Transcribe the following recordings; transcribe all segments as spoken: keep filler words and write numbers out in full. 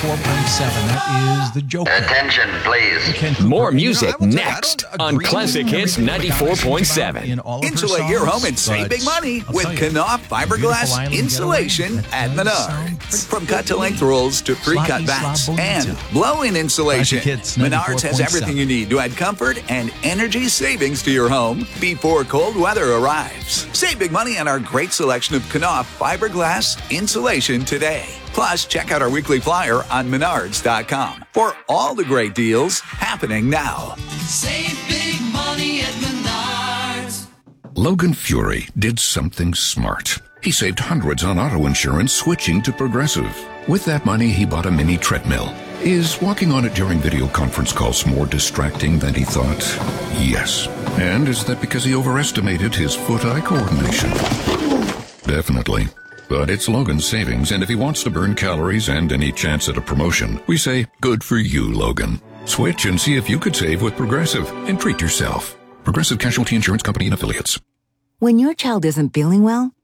ninety-four point seven. That is the Joker. Attention, please. More music you know, next on Classic Hits ninety-four point seven. In Insulate your home and save big money with Knauf fiberglass insulation at Menards. From cut-to-length rolls to pre-cut bats and blow-in insulation, Menards has everything you need to add comfort and energy savings to your home before cold weather arrives. Save big money on our great selection of Knauf fiberglass insulation today. Plus, check out our weekly flyer on menards dot com for all the great deals happening now. Save big money at Menards. Logan Fury did something smart. He saved hundreds on auto insurance switching to Progressive. With that money, he bought a mini treadmill. Is walking on it during video conference calls more distracting than he thought? Yes. And is that because he overestimated his foot-eye coordination? Definitely. But it's Logan's savings, and if he wants to burn calories and any chance at a promotion, we say, good for you, Logan. Switch and see if you could save with Progressive and treat yourself. Progressive Casualty Insurance Company and Affiliates. When your child isn't feeling well,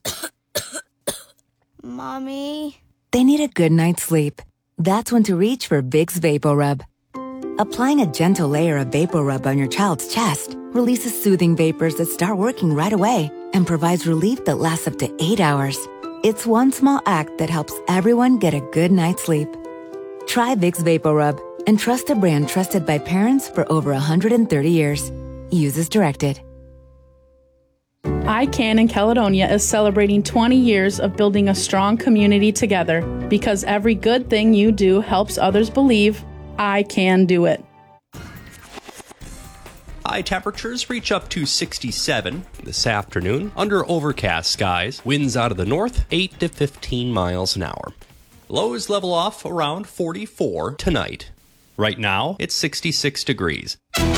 Mommy, they need a good night's sleep. That's when to reach for Vicks VapoRub. Applying a gentle layer of VapoRub on your child's chest releases soothing vapors that start working right away and provides relief that lasts up to eight hours. It's one small act that helps everyone get a good night's sleep. Try Vicks VapoRub and trust a brand trusted by parents for over one hundred thirty years. Use as directed. iCAN in Caledonia is celebrating twenty years of building a strong community together because every good thing you do helps others believe I can do it. High temperatures reach up to sixty-seven this afternoon under overcast skies. Winds out of the north, eight to fifteen miles an hour. Lows level off around forty-four tonight. Right now, it's sixty-six degrees.